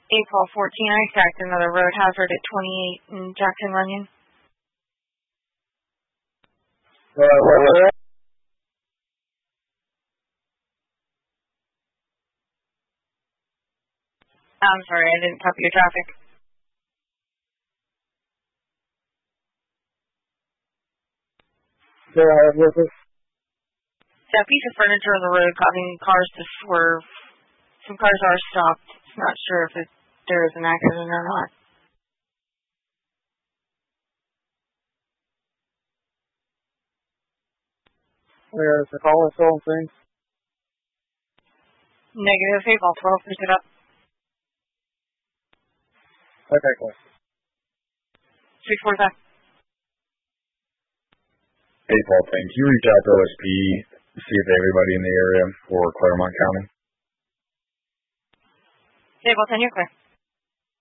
April 14, I stacked another road hazard at 28 in Jackson Runyon. I'm sorry, I didn't copy your traffic. That piece of furniture on the road causing cars to swerve. Some cars are stopped. Not sure if there is an accident or not. Where is the caller phone, please? Negative. Hey, Ball 12, pick it up. Okay, cool. 645. Hey, Paul, thank you. Reach out to OSP to see if everybody in the area for Claremont County. Hey, Ball 10, you're clear.